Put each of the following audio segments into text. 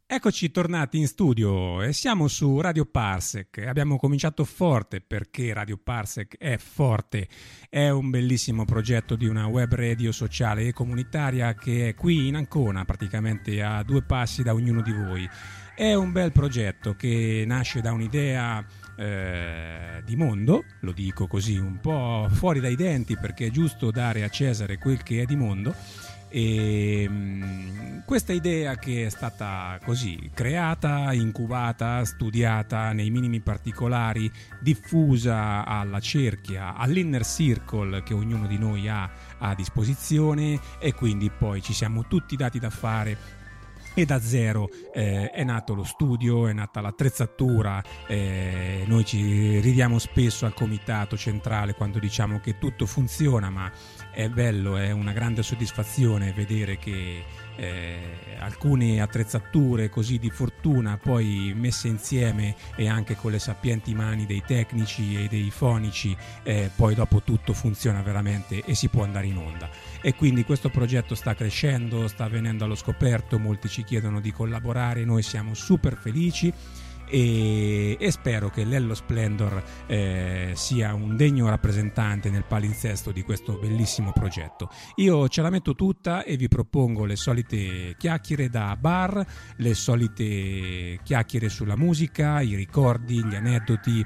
Eccoci tornati in studio e siamo su Radio Parsec. Abbiamo cominciato forte perché Radio Parsec è forte. È un bellissimo progetto di una web radio sociale e comunitaria che è qui in Ancona, praticamente a 2 passi da ognuno di voi. È un bel progetto che nasce da un'idea di mondo, lo dico così un po' fuori dai denti perché è giusto dare a Cesare quel che è di mondo. E questa idea che è stata così creata, incubata, studiata nei minimi particolari, diffusa alla cerchia, all'inner circle che ognuno di noi ha a disposizione, e quindi poi ci siamo tutti dati da fare. E da zero è nato lo studio, è nata l'attrezzatura, noi ci ridiamo spesso al comitato centrale quando diciamo che tutto funziona, ma è bello, è una grande soddisfazione vedere che alcune attrezzature così di fortuna poi messe insieme e anche con le sapienti mani dei tecnici e dei fonici poi dopo tutto funziona veramente e si può andare in onda. E quindi questo progetto sta crescendo, sta venendo allo scoperto, molti ci chiedono di collaborare, noi siamo super felici e spero che Lello Splendor sia un degno rappresentante nel palinsesto di questo bellissimo progetto. Io ce la metto tutta e vi propongo le solite chiacchiere da bar, le solite chiacchiere sulla musica, i ricordi, gli aneddoti,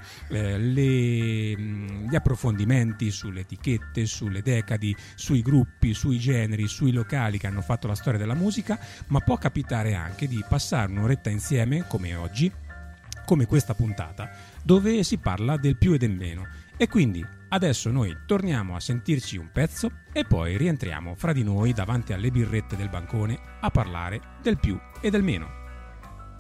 gli approfondimenti sulle etichette, sulle decadi, sui gruppi, sui generi, sui locali che hanno fatto la storia della musica, ma può capitare anche di passare un'oretta insieme come oggi, come questa puntata, dove si parla del più e del meno. E quindi adesso noi torniamo a sentirci un pezzo e poi rientriamo fra di noi davanti alle birrette del bancone a parlare del più e del meno.